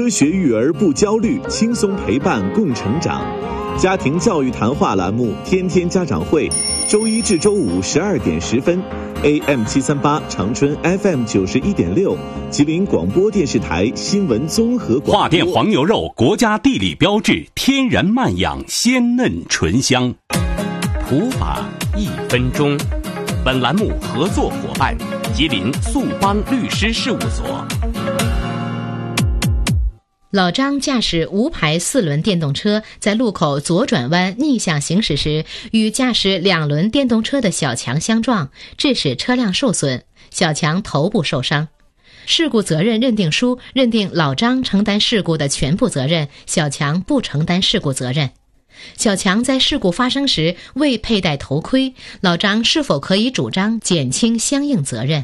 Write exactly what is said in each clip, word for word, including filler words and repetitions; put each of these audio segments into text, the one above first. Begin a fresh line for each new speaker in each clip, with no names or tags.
科学育儿不焦虑，轻松陪伴共成长。家庭教育谈话栏目《天天家长会》，周一至周五十二点十分 ，A M 七三八长春 F M 九十一点六，吉林广播电视台新闻综合广播。
华电黄牛肉，国家地理标志，天然慢养，鲜嫩醇香。普法一分钟，本栏目合作伙伴吉林速邦律师事务所。
老张驾驶无牌四轮电动车在路口左转弯逆向行驶时，与驾驶两轮电动车的小强相撞，致使车辆受损，小强头部受伤。事故责任认定书认定老张承担事故的全部责任，小强不承担事故责任。小强在事故发生时未佩戴头盔，老张是否可以主张减轻相应责任？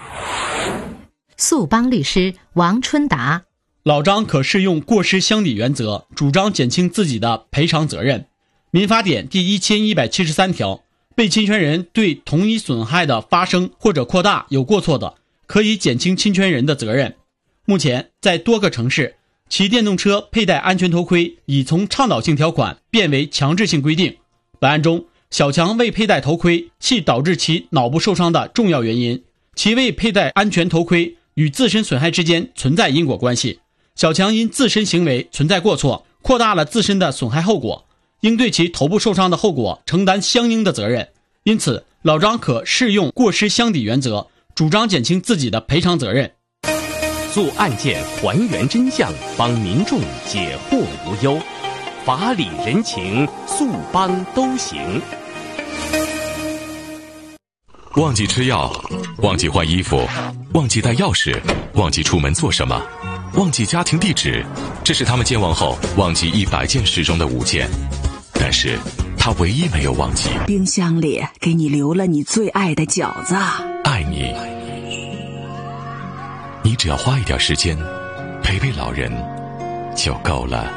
速邦律师王春达。
老张可适用过失相抵原则，主张减轻自己的赔偿责任。民法典第一千一百七十三条，被侵权人对同一损害的发生或者扩大有过错的，可以减轻侵权人的责任。目前，在多个城市，骑电动车佩戴安全头盔已从倡导性条款变为强制性规定。本案中，小强未佩戴头盔系导致其脑部受伤的重要原因，其未佩戴安全头盔与自身损害之间存在因果关系。小强因自身行为存在过错，扩大了自身的损害后果，应对其头部受伤的后果承担相应的责任。因此，老张可适用过失相抵原则，主张减轻自己的赔偿责任。
做案件还原真相，帮民众解惑无忧，法理人情，速帮都行。
忘记吃药，忘记换衣服，忘记带钥匙，忘记出门做什么，忘记家庭地址，这是他们健忘后忘记一百件事中的五件，但是他唯一没有忘记，
冰箱里给你留了你最爱的饺子。
爱你，你只要花一点时间陪陪老人就够了。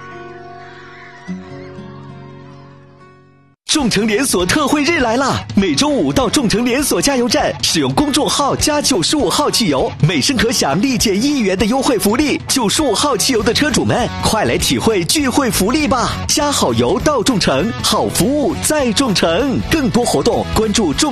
众诚连锁特惠日来了！每周五到众诚连锁加油站，使用公众号加九十五号汽油，每升可享立减一元的优惠福利。九十五号汽油的车主们，快来体会聚会福利吧！加好油到众诚，好服务在众诚。更多活动关注众。